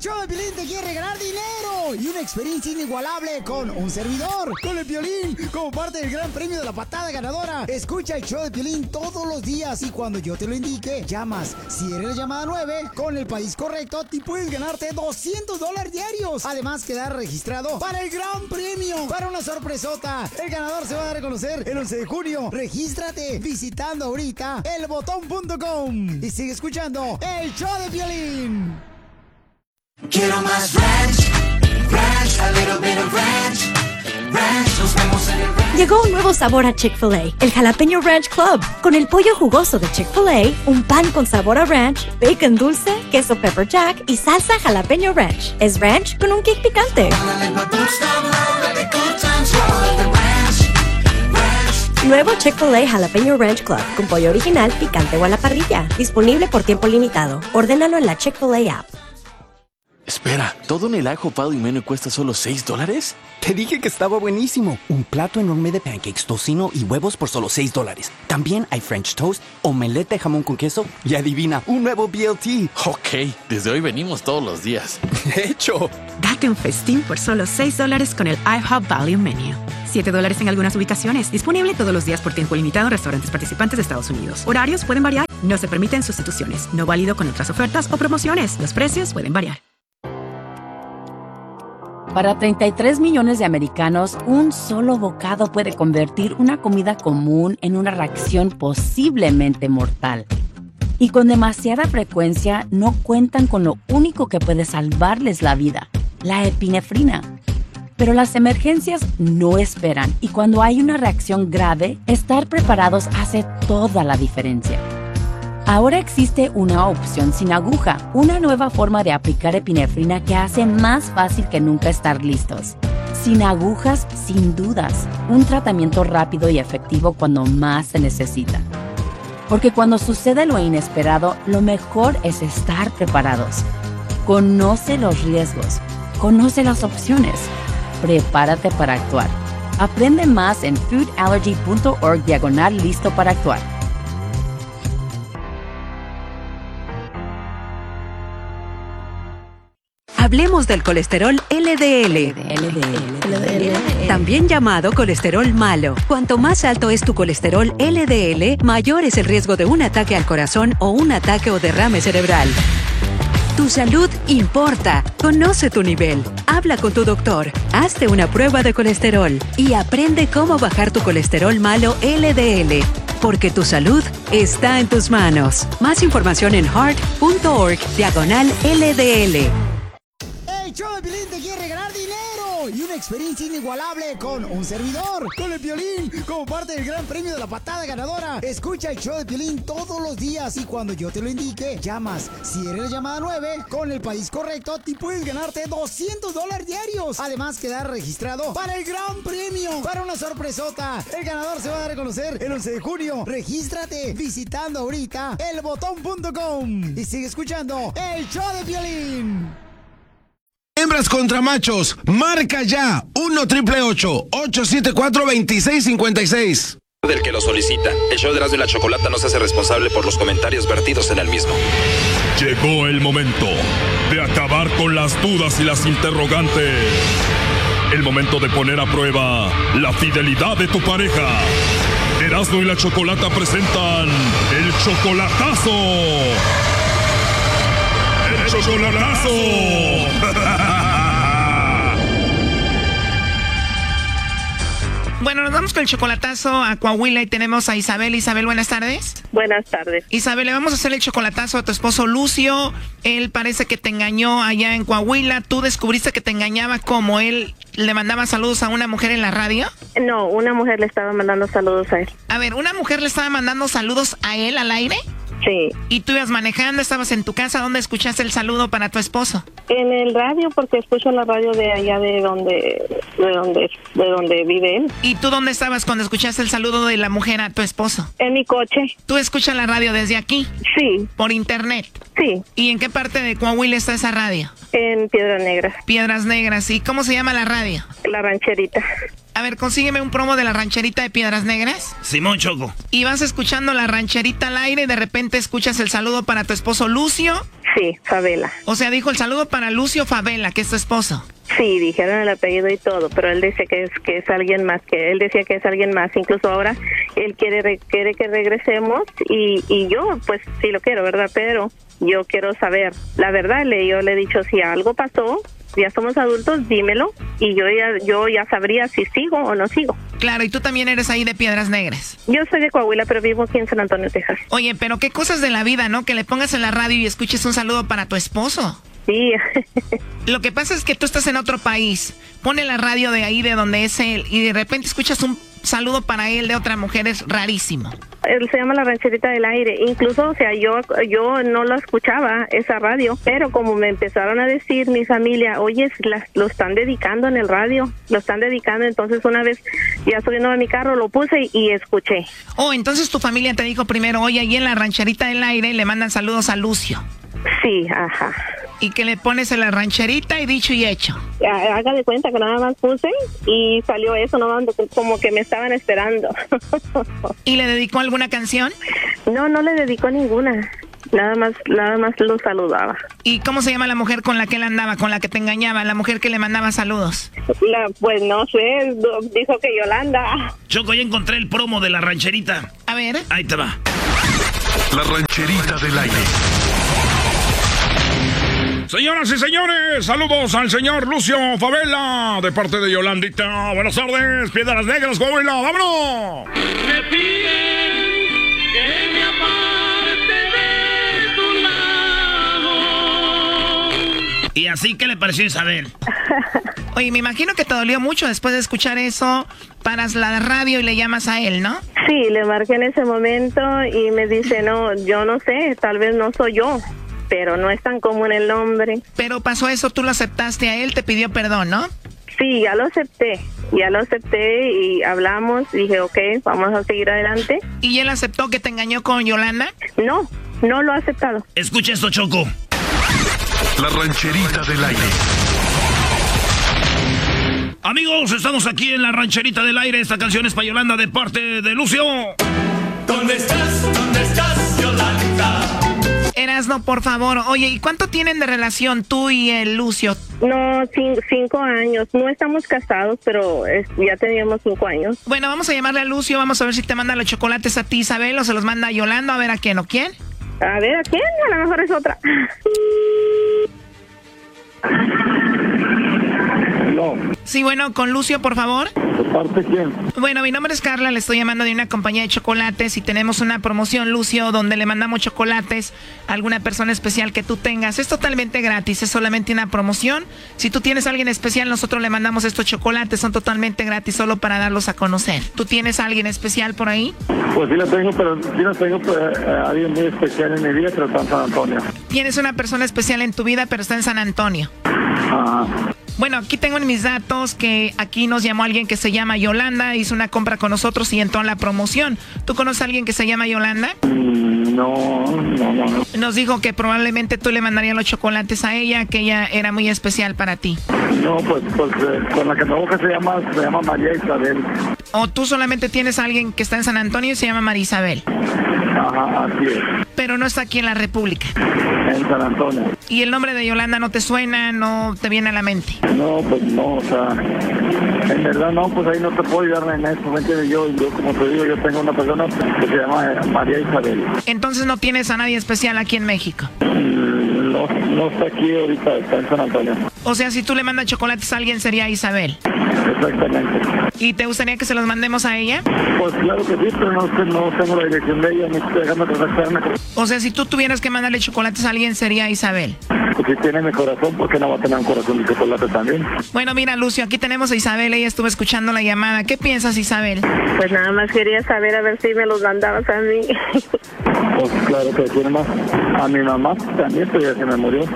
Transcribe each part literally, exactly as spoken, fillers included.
show de Piolín te quiere regalar dinero y una experiencia inigualable con un servidor, con el Piolín, como parte del gran premio de la patada ganadora. Escucha el show de Piolín todos los días y cuando yo te lo indique, llamas. Si eres la llamada nueve, con el país correcto, te puedes ganarte doscientos dólares diarios. Además, quedar registrado para el gran premio, para una sorpresota. El ganador se va a dar a conocer el once de junio. Regístrate visitando ahorita el botón punto com y sigue escuchando el show de Piolín. Quiero más ranch, ranch, a little bit of ranch, ranch, nos vemos en el ranch. Llegó un nuevo sabor a Chick-fil-A, el Jalapeño Ranch Club. Con el pollo jugoso de Chick-fil-A, un pan con sabor a ranch, bacon dulce, queso pepper jack y salsa jalapeño ranch. Es ranch con un kick picante. Nuevo Chick-fil-A Jalapeño Ranch Club, con pollo original, picante o a la parrilla. Disponible por tiempo limitado. Ordénalo en la Chick-fil-A app. Espera, ¿todo en el ajo pado y menú cuesta solo seis dólares? Te dije que estaba buenísimo. Un plato enorme de pancakes, tocino y huevos por solo seis dólares. También hay French toast, omelette de jamón con queso y adivina, un nuevo B L T. Ok, desde hoy venimos todos los días. De hecho. Date un festín por solo seis dólares con el IHOP Value Menu. siete dólares en algunas ubicaciones. Disponible todos los días por tiempo limitado en restaurantes participantes de Estados Unidos. Horarios pueden variar. No se permiten sustituciones. No válido con otras ofertas o promociones. Los precios pueden variar. Para treinta y tres millones de americanos, un solo bocado puede convertir una comida común en una reacción posiblemente mortal. Y con demasiada frecuencia no cuentan con lo único que puede salvarles la vida, la epinefrina. Pero las emergencias no esperan y cuando hay una reacción grave, estar preparados hace toda la diferencia. Ahora existe una opción sin aguja, una nueva forma de aplicar epinefrina que hace más fácil que nunca estar listos. Sin agujas, sin dudas, un tratamiento rápido y efectivo cuando más se necesita. Porque cuando sucede lo inesperado, lo mejor es estar preparados. Conoce los riesgos, conoce las opciones, prepárate para actuar. Aprende más en foodallergy.org diagonal listo para actuar. Hablemos del colesterol L D L, también llamado colesterol malo. Cuanto más alto es tu colesterol L D L, mayor es el riesgo de un ataque al corazón o un ataque o derrame cerebral. Tu salud importa. Conoce tu nivel. Habla con tu doctor. Hazte una prueba de colesterol y aprende cómo bajar tu colesterol malo L D L. Porque tu salud está en tus manos. Más información en heart.org diagonal L D L. El show de Piolín te quiere regalar dinero y una experiencia inigualable con un servidor, con el Piolín, como parte del gran premio de la patada ganadora. Escucha el show de Piolín todos los días y cuando yo te lo indique, llamas. Si eres la llamada nueve, con el país correcto, te puedes ganarte doscientos dólares diarios. Además, quedar registrado para el gran premio, para una sorpresota. El ganador se va a dar a conocer el once de junio. Regístrate visitando ahorita el botón punto com y sigue escuchando el show de Piolín. Hembras contra machos, marca ya uno triple ocho ocho siete cuatro dos seis cinco seis. Del que lo solicita. El show de Erasmo y la Chocolata no se hace responsable por los comentarios vertidos en el mismo. Llegó el momento de acabar con las dudas y las interrogantes. El momento de poner a prueba la fidelidad de tu pareja. Erasmo y la Chocolata presentan el chocolatazo. ¡El chocolatazo! Bueno, nos vamos con el chocolatazo a Coahuila y tenemos a Isabel. Isabel, buenas tardes. Buenas tardes. Isabel, le vamos a hacer el chocolatazo a tu esposo Lucio. Él parece que te engañó allá en Coahuila. ¿Tú descubriste que te engañaba como él le mandaba saludos a una mujer en la radio? No, una mujer le estaba mandando saludos a él. A ver, ¿una mujer le estaba mandando saludos a él al aire? Sí. ¿Y tú ibas manejando, estabas en tu casa? ¿Dónde escuchaste el saludo para tu esposo? En el radio, porque escucho la radio de allá de donde, de donde, de donde vive él. ¿Y tú dónde estabas cuando escuchaste el saludo de la mujer a tu esposo? En mi coche. ¿Tú escuchas la radio desde aquí? Sí. ¿Por internet? Sí. ¿Y en qué parte de Coahuila está esa radio? En Piedras Negras. Piedras Negras. ¿Y cómo se llama la radio? La Rancherita. A ver, consígueme un promo de la rancherita de Piedras Negras. Simón, Choco. Y vas escuchando la rancherita al aire y de repente escuchas el saludo para tu esposo Lucio. Sí, Favela. O sea, dijo el saludo para Lucio Favela, que es tu esposo. Sí, dijeron el apellido y todo, pero él decía que es que es alguien más, que él decía que es alguien más. Incluso ahora él quiere re, quiere que regresemos y, y yo, pues sí lo quiero, ¿verdad? Pero yo quiero saber la verdad. Le, yo le he dicho, si algo pasó, ya somos adultos, dímelo y yo ya yo ya sabría si sigo o no sigo. Claro, y tú también eres ahí de Piedras Negras. Yo soy de Coahuila, pero vivo aquí en San Antonio, Texas. Oye, pero qué cosas de la vida, ¿no? Que le pongas en la radio y escuches un saludo para tu esposo. Sí. Lo que pasa es que tú estás en otro país. Pone la radio de ahí, de donde es él, y de repente escuchas un saludo para él de otra mujer. Es rarísimo. Él se llama La Rancherita del Aire. Incluso, o sea, yo yo no lo escuchaba, esa radio, pero como me empezaron a decir mi familia, oye, la, lo están dedicando en el radio, lo están dedicando. Entonces una vez ya subiendo a mi carro lo puse y, y escuché. Oh, entonces tu familia te dijo primero, oye, ahí en La Rancherita del Aire le mandan saludos a Lucio. Sí, ajá. Y que le pones en la rancherita y dicho y hecho. Haga de cuenta que nada más puse y salió eso, no como que me estaban esperando. ¿Y le dedicó alguna canción? No, no le dedicó ninguna. Nada más, nada más lo saludaba. ¿Y cómo se llama la mujer con la que él andaba, con la que te engañaba, la mujer que le mandaba saludos? La, pues no sé, dijo que Yolanda. Choco, ya encontré el promo de La Rancherita. A ver. Ahí te va. La Rancherita del Aire. Señoras y señores, saludos al señor Lucio Favela, de parte de Yolandita. Buenas tardes, Piedras Negras, Coahuila, ¡vámonos! Me piden que me aparte de tu lado. Y así, ¿qué le pareció Isabel? Oye, me imagino que te dolió mucho después de escuchar eso. Paras la radio y le llamas a él, ¿no? Sí, le marqué en ese momento y me dice, no, yo no sé, tal vez no soy yo. Pero no es tan común el nombre. Pero pasó eso, tú lo aceptaste a él, te pidió perdón, ¿no? Sí, ya lo acepté, ya lo acepté y hablamos, dije, ok, vamos a seguir adelante. ¿Y él aceptó que te engañó con Yolanda? No, no lo ha aceptado. Escucha esto, Choco. La Rancherita del Aire. Amigos, estamos aquí en La Rancherita del Aire. Esta canción es para Yolanda de parte de Lucio. ¿Dónde estás? ¿Dónde estás, Yolanda? Erasno, por favor. Oye, ¿y cuánto tienen de relación tú y el Lucio? No, cinco, cinco años. No estamos casados, pero es, ya teníamos cinco años. Bueno, vamos a llamarle a Lucio. Vamos a ver si te manda los chocolates a ti, Isabel, o se los manda a Yolanda. A ver a quién o quién. A ver a quién. A lo mejor es otra. No. Sí, bueno, con Lucio, por favor. ¿De parte quién? Bueno, mi nombre es Carla, le estoy llamando de una compañía de chocolates y tenemos una promoción, Lucio, donde le mandamos chocolates a alguna persona especial que tú tengas. Es totalmente gratis, es solamente una promoción. Si tú tienes a alguien especial, nosotros le mandamos estos chocolates, son totalmente gratis, solo para darlos a conocer. ¿Tú tienes a alguien especial por ahí? Pues sí la tengo, pero sí la tengo pues, a alguien muy especial en mi vida, pero está en San Antonio. Tienes una persona especial en tu vida, pero está en San Antonio. Ajá. Bueno, aquí tengo en mis datos que aquí nos llamó alguien que se llama Yolanda, hizo una compra con nosotros y entró en la promoción. ¿Tú conoces a alguien que se llama Yolanda? Mm, no, no, no. Nos dijo que probablemente tú le mandarías los chocolates a ella, que ella era muy especial para ti. No, pues, pues eh, con la que me busca se llama, se llama María Isabel. ¿O tú solamente tienes a alguien que está en San Antonio y se llama María Isabel? Ajá, así es. Pero no está aquí en la República. En San Antonio. ¿Y el nombre de Yolanda no te suena, no te viene a la mente? No, pues no, o sea, en verdad no, pues ahí no te puedo ayudar en eso, ¿me entiendes? Yo, yo, como te digo, yo tengo una persona que se llama María Isabel. Entonces no tienes a nadie especial aquí en México. No, no está aquí ahorita, está en San Antonio. O sea, si tú le mandas chocolates a alguien sería Isabel. Exactamente. ¿Y te gustaría que se los mandemos a ella? Pues claro que sí, pero no, no tengo la dirección de ella, ni déjame contactarme. O sea, si tú tuvieras que mandarle chocolates a alguien sería Isabel. Pues si tiene mi corazón, ¿por qué no va a tener un corazón de chocolate también? Bueno, mira, Lucio, aquí tenemos a Isabel, ella estuvo escuchando la llamada. ¿Qué piensas, Isabel? Pues nada más quería saber a ver si me los mandabas a mí. Pues claro que tiene más. A mi mamá también, pero ya se me murió.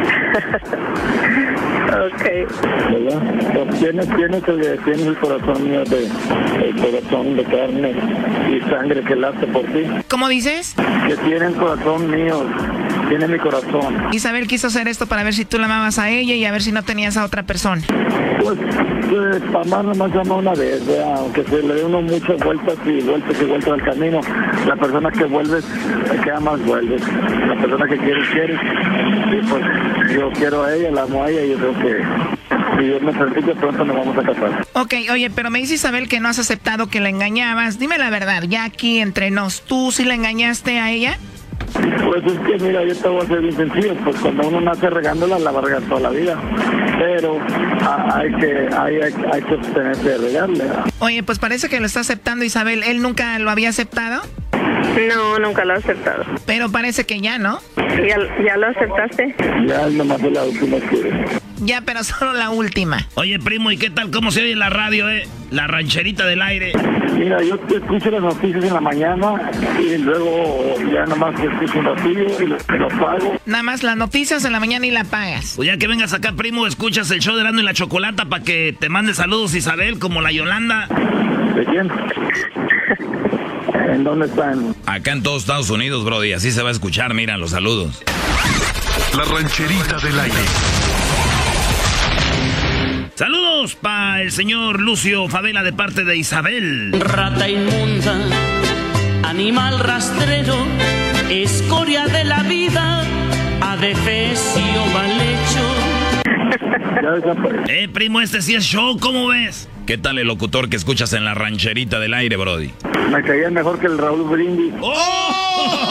Ok. ¿Verdad? Pues tienes, tienes, el, tienes el corazón mío de, el corazón de carne y sangre que late por ti. ¿Cómo dices? Que tiene el corazón mío tiene mi corazón. Isabel quiso hacer esto para ver si tú la amabas a ella y a ver si no tenías a otra persona. Pues, pues amar nomás ama una vez, ¿verdad? Aunque se le dé uno muchas vueltas y vueltas y vueltas al camino, la persona que vuelves, que amas, vuelves. La persona que quieres, quieres. Y pues yo quiero a ella, la amo a ella y yo creo que si Dios me permite pronto nos vamos a casar. Ok, oye, pero me dice Isabel que no has aceptado que la engañabas. Dime la verdad, ya aquí entre nos, ¿tú sí la engañaste a ella? Pues es que mira, yo te voy a ser bien sencillo, pues cuando uno nace regándola, la va a regar toda la vida. Pero a, hay que hay, hay, hay que abstenerse de regarle. Oye, pues parece que lo está aceptando Isabel. ¿Él nunca lo había aceptado? No, nunca lo he aceptado. Pero parece que ya, ¿no? ¿Ya, ya lo aceptaste? Ya nomás es la última que... Ya, pero solo la última. Oye, primo, ¿y qué tal? ¿Cómo se oye en la radio, eh? La rancherita del aire. Mira, yo te escucho las noticias en la mañana y luego ya nomás te escucho un ratillo y lo, lo pago. Nada más las noticias en la mañana y la pagas. Pues ya que vengas acá, primo, escuchas el show de Erasmo y la Chocolata para que te mande saludos Isabel, como la Yolanda. ¿De quién? ¿En dónde están? Acá en todos Estados Unidos, brody. Así se va a escuchar, mira, los saludos. La rancherita del aire. Saludos para el señor Lucio Favela de parte de Isabel. Rata inmunda, animal rastrero, escoria de la vida, adefesio mal hecho. Eh, primo, este sí es show, ¿cómo ves? ¿Qué tal el locutor que escuchas en la rancherita del aire, brody? Me caía mejor que el Raúl Brindis. ¡Oh!